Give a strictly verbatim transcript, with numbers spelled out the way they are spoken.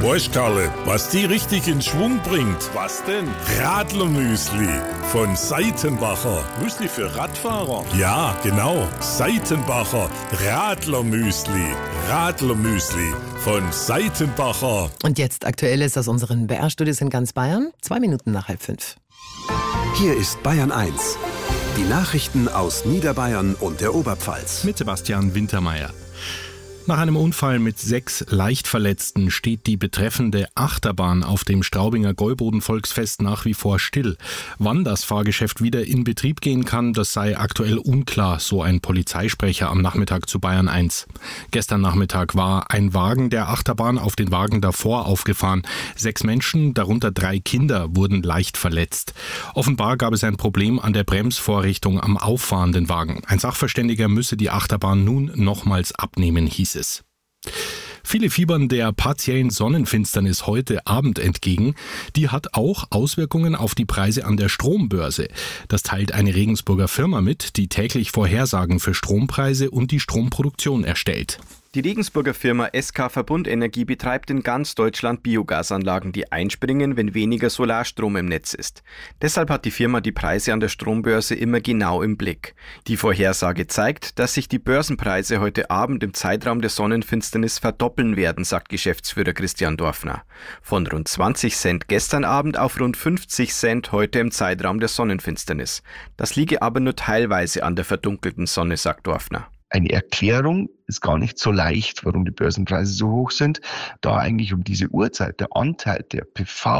Weißt Karle, was die richtig in Schwung bringt? Was denn? Radlermüsli von Seitenbacher. Müsli für Radfahrer? Ja, genau. Seitenbacher Radlermüsli. Radlermüsli von Seitenbacher. Und jetzt Aktuelles aus unseren B R-Studios in ganz Bayern. Zwei Minuten nach halb fünf. Hier ist Bayern eins. Die Nachrichten aus Niederbayern und der Oberpfalz. Mit Sebastian Wintermeyer. Nach einem Unfall mit sechs Leichtverletzten steht die betreffende Achterbahn auf dem Straubinger Gäuboden-Volksfest nach wie vor still. Wann das Fahrgeschäft wieder in Betrieb gehen kann, das sei aktuell unklar, so ein Polizeisprecher am Nachmittag zu Bayern eins. Gestern Nachmittag war ein Wagen der Achterbahn auf den Wagen davor aufgefahren. Sechs Menschen, darunter drei Kinder, wurden leicht verletzt. Offenbar gab es ein Problem an der Bremsvorrichtung am auffahrenden Wagen. Ein Sachverständiger müsse die Achterbahn nun nochmals abnehmen, hieß es. Viele fiebern der partiellen Sonnenfinsternis heute Abend entgegen. Die hat auch Auswirkungen auf die Preise an der Strombörse. Das teilt eine Regensburger Firma mit, die täglich Vorhersagen für Strompreise und die Stromproduktion erstellt. Die Regensburger Firma S K Verbundenergie betreibt in ganz Deutschland Biogasanlagen, die einspringen, wenn weniger Solarstrom im Netz ist. Deshalb hat die Firma die Preise an der Strombörse immer genau im Blick. Die Vorhersage zeigt, dass sich die Börsenpreise heute Abend im Zeitraum der Sonnenfinsternis verdoppeln werden, sagt Geschäftsführer Christian Dorfner. Von rund zwanzig Cent gestern Abend auf rund fünfzig Cent heute im Zeitraum der Sonnenfinsternis. Das liege aber nur teilweise an der verdunkelten Sonne, sagt Dorfner. Eine Erklärung ist gar nicht so leicht, warum die Börsenpreise so hoch sind, da eigentlich um diese Uhrzeit der Anteil der P V